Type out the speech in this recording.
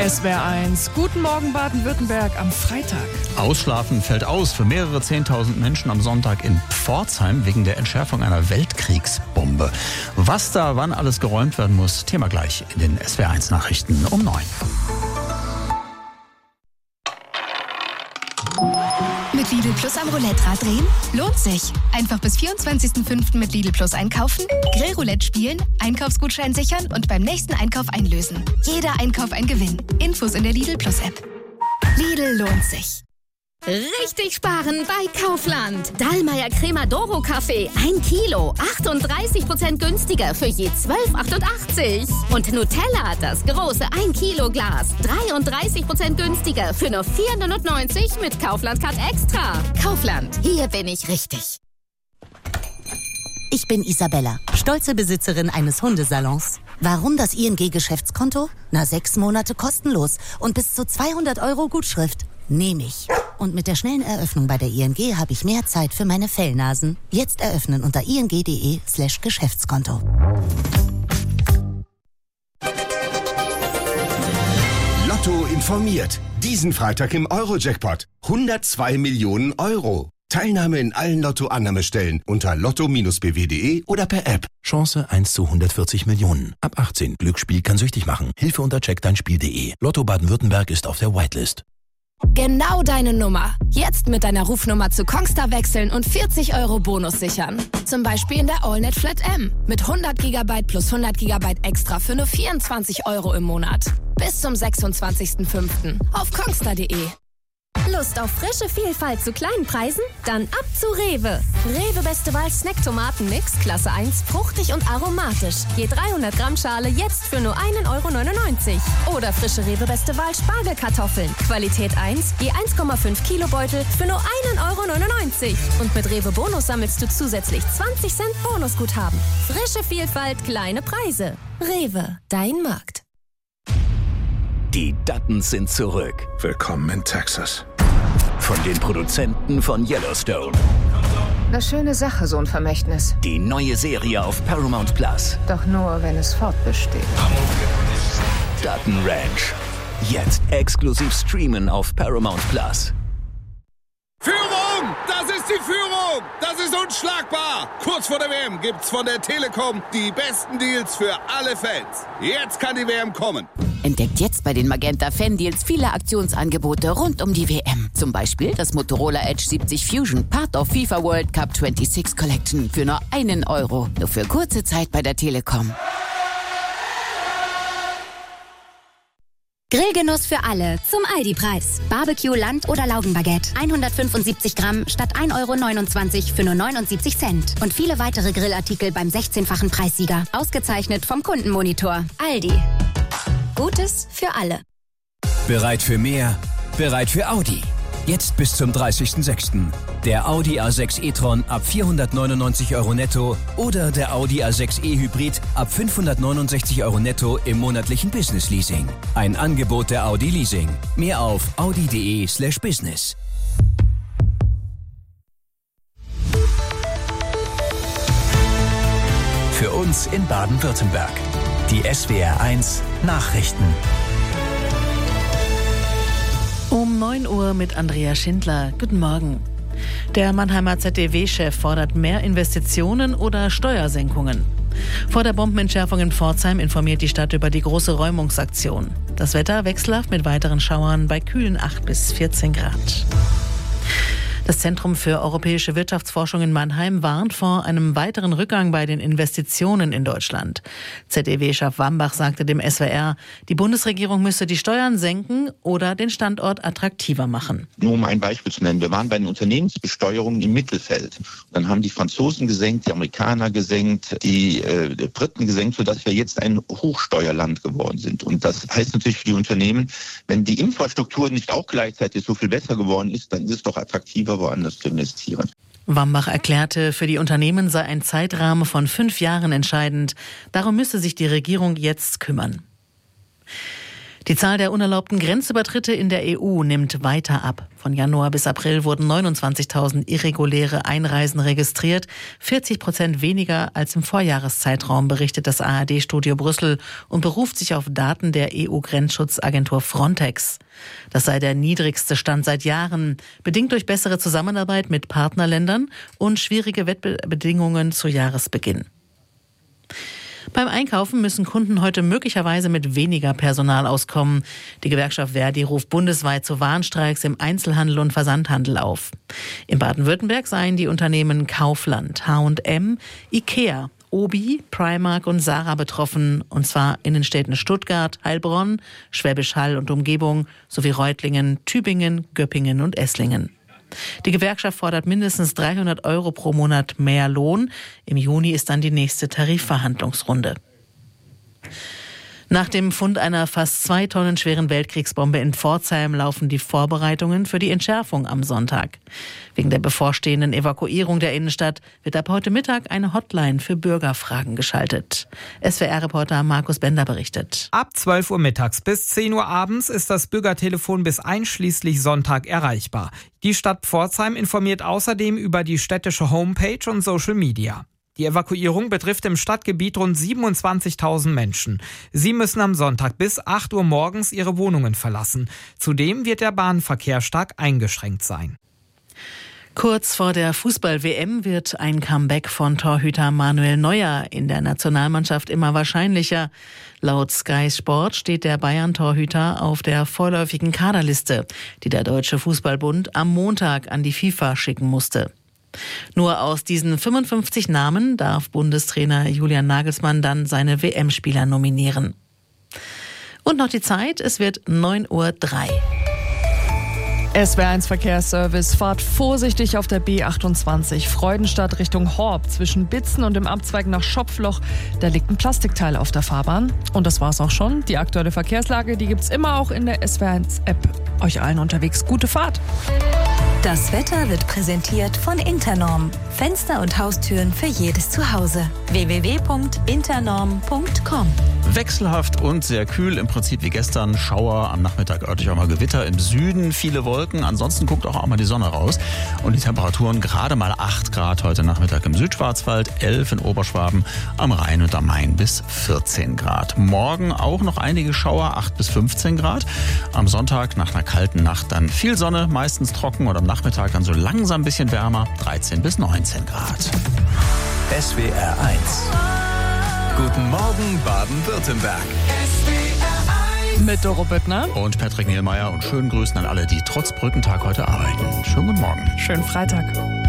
SWR1, guten Morgen Baden-Württemberg am Freitag. Ausschlafen fällt aus für mehrere 10.000 Menschen am Sonntag in Pforzheim wegen der Entschärfung einer Weltkriegsbombe. Was da wann alles geräumt werden muss, Thema gleich in den SWR1-Nachrichten um 9. Mit Lidl Plus am Roulette-Rad drehen? Lohnt sich. Einfach bis 24.05. mit Lidl Plus einkaufen, Grillroulette spielen, Einkaufsgutschein sichern und beim nächsten Einkauf einlösen. Jeder Einkauf ein Gewinn. Infos in der Lidl Plus App. Lidl lohnt sich. Richtig sparen bei Kaufland. Dallmayr Crema Doro Kaffee 1 Kilo, 38% günstiger für je 12,88. Und Nutella, das große 1 Kilo Glas, 33% günstiger für nur 4,99 mit Kaufland Card Extra. Kaufland, hier bin ich richtig. Ich bin Isabella, stolze Besitzerin eines Hundesalons. Warum das ING-Geschäftskonto? 6 Monate kostenlos und bis zu 200 € Gutschrift. Nehme ich. Und mit der schnellen Eröffnung bei der ING habe ich mehr Zeit für meine Fellnasen. Jetzt eröffnen unter ing.de/Geschäftskonto. Lotto informiert. Diesen Freitag im Euro-Jackpot. 102 Millionen €. Teilnahme in allen Lotto-Annahmestellen unter lotto-bw.de oder per App. Chance 1 zu 140 Millionen. Ab 18. Glücksspiel kann süchtig machen. Hilfe unter checkdeinspiel.de. Lotto Baden-Württemberg ist auf der Whitelist. Genau deine Nummer. Jetzt mit deiner Rufnummer zu Kongstar wechseln und 40 € Bonus sichern. Zum Beispiel in der AllNet Flat M. Mit 100 GB plus 100 GB extra für nur 24 € im Monat. Bis zum 26.05. auf kongstar.de. Lust auf frische Vielfalt zu kleinen Preisen? Dann ab zu Rewe. Rewe Beste Wahl Snack-Tomaten-Mix, Klasse 1, fruchtig und aromatisch. Je 300 Gramm Schale jetzt für nur 1,99 €. Oder frische Rewe Beste Wahl Spargelkartoffeln. Qualität 1, je 1,5 Kilo Beutel für nur 1,99 €. Und mit Rewe Bonus sammelst du zusätzlich 20 Cent Bonusguthaben. Frische Vielfalt, kleine Preise. Rewe, dein Markt. Die Duttons sind zurück. Willkommen in Texas. Von den Produzenten von Yellowstone. Eine schöne Sache, so ein Vermächtnis. Die neue Serie auf Paramount Plus. Doch nur, wenn es fortbesteht. Dutton Ranch. Jetzt exklusiv streamen auf Paramount Plus. Führung! Das ist die Führung! Das ist unschlagbar! Kurz vor der WM gibt's von der Telekom die besten Deals für alle Fans. Jetzt kann die WM kommen. Entdeckt jetzt bei den Magenta Fan-Deals viele Aktionsangebote rund um die WM. Zum Beispiel das Motorola Edge 70 Fusion, Part of FIFA World Cup 26 Collection für nur 1 €. Nur für kurze Zeit bei der Telekom. Grillgenuss für alle zum Aldi-Preis. Barbecue, Land- oder Laugenbaguette. 175 Gramm statt 1,29 € für nur 79 Cent. Und viele weitere Grillartikel beim 16-fachen Preissieger. Ausgezeichnet vom Kundenmonitor. Aldi. Gutes für alle. Bereit für mehr? Bereit für Audi. Jetzt bis zum 30.06. Der Audi A6 e-tron ab 499 € netto oder der Audi A6 e-Hybrid ab 569 € netto im monatlichen Business-Leasing. Ein Angebot der Audi Leasing. Mehr auf audi.de/business. Für uns in Baden-Württemberg. Die SWR1 Nachrichten. Um 9 Uhr mit Andrea Schindler. Guten Morgen. Der Mannheimer ZDW-Chef fordert mehr Investitionen oder Steuersenkungen. Vor der Bombenentschärfung in Pforzheim informiert die Stadt über die große Räumungsaktion. Das Wetter wechselhaft mit weiteren Schauern bei kühlen 8 bis 14 Grad. Das Zentrum für europäische Wirtschaftsforschung in Mannheim warnt vor einem weiteren Rückgang bei den Investitionen in Deutschland. ZDW-Chef Wambach sagte dem SWR, die Bundesregierung müsse die Steuern senken oder den Standort attraktiver machen. Nur um ein Beispiel zu nennen, wir waren bei den Unternehmensbesteuerungen im Mittelfeld. Dann haben die Franzosen gesenkt, die Amerikaner gesenkt, die Briten gesenkt, sodass wir jetzt ein Hochsteuerland geworden sind. Und das heißt natürlich für die Unternehmen, wenn die Infrastruktur nicht auch gleichzeitig so viel besser geworden ist, dann ist es doch attraktiver, woanders zu investieren. Wambach erklärte, für die Unternehmen sei ein Zeitrahmen von 5 Jahren entscheidend. Darum müsse sich die Regierung jetzt kümmern. Die Zahl der unerlaubten Grenzübertritte in der EU nimmt weiter ab. Von Januar bis April wurden 29.000 irreguläre Einreisen registriert, 40% weniger als im Vorjahreszeitraum, berichtet das ARD-Studio Brüssel und beruft sich auf Daten der EU-Grenzschutzagentur Frontex. Das sei der niedrigste Stand seit Jahren, bedingt durch bessere Zusammenarbeit mit Partnerländern und schwierige Wettbedingungen zu Jahresbeginn. Beim Einkaufen müssen Kunden heute möglicherweise mit weniger Personal auskommen. Die Gewerkschaft Verdi ruft bundesweit zu Warnstreiks im Einzelhandel und Versandhandel auf. In Baden-Württemberg seien die Unternehmen Kaufland, H&M, Ikea, Obi, Primark und Zara betroffen, und zwar in den Städten Stuttgart, Heilbronn, Schwäbisch Hall und Umgebung sowie Reutlingen, Tübingen, Göppingen und Esslingen. Die Gewerkschaft fordert mindestens 300 € pro Monat mehr Lohn. Im Juni ist dann die nächste Tarifverhandlungsrunde. Nach dem Fund einer fast 2 Tonnen schweren Weltkriegsbombe in Pforzheim laufen die Vorbereitungen für die Entschärfung am Sonntag. Wegen der bevorstehenden Evakuierung der Innenstadt wird ab heute Mittag eine Hotline für Bürgerfragen geschaltet. SWR-Reporter Markus Bender berichtet. Ab 12 Uhr mittags bis 10 Uhr abends ist das Bürgertelefon bis einschließlich Sonntag erreichbar. Die Stadt Pforzheim informiert außerdem über die städtische Homepage und Social Media. Die Evakuierung betrifft im Stadtgebiet rund 27.000 Menschen. Sie müssen am Sonntag bis 8 Uhr morgens ihre Wohnungen verlassen. Zudem wird der Bahnverkehr stark eingeschränkt sein. Kurz vor der Fußball-WM wird ein Comeback von Torhüter Manuel Neuer in der Nationalmannschaft immer wahrscheinlicher. Laut Sky Sport steht der Bayern-Torhüter auf der vorläufigen Kaderliste, die der Deutsche Fußballbund am Montag an die FIFA schicken musste. Nur aus diesen 55 Namen darf Bundestrainer Julian Nagelsmann dann seine WM-Spieler nominieren. Und noch die Zeit, es wird 9:03 Uhr. SWR1 Verkehrsservice, fahrt vorsichtig auf der B28 Freudenstadt Richtung Horb zwischen Bitzen und dem Abzweig nach Schopfloch. Da liegt ein Plastikteil auf der Fahrbahn. Und das war's auch schon. Die aktuelle Verkehrslage, die gibt's immer auch in der SWR1-App. Euch allen unterwegs gute Fahrt. Das Wetter wird präsentiert von Internorm. Fenster und Haustüren für jedes Zuhause. www.internorm.com. Wechselhaft und sehr kühl, im Prinzip wie gestern. Schauer, am Nachmittag örtlich auch mal Gewitter. Im Süden viele Wolken, ansonsten guckt auch mal die Sonne raus. Und die Temperaturen gerade mal 8 Grad heute Nachmittag im Südschwarzwald, 11 in Oberschwaben, am Rhein und am Main bis 14 Grad. Morgen auch noch einige Schauer, 8 bis 15 Grad. Am Sonntag nach einer kalten Nacht dann viel Sonne, meistens trocken, und am Nachmittag dann so langsam ein bisschen wärmer, 13 bis 19 Grad. SWR 1. Guten Morgen, Baden-Württemberg. Mit Doro Büttner und Patrick Niehlmeier, und schönen Grüßen an alle, die trotz Brückentag heute arbeiten. Schönen guten Morgen. Schönen Freitag.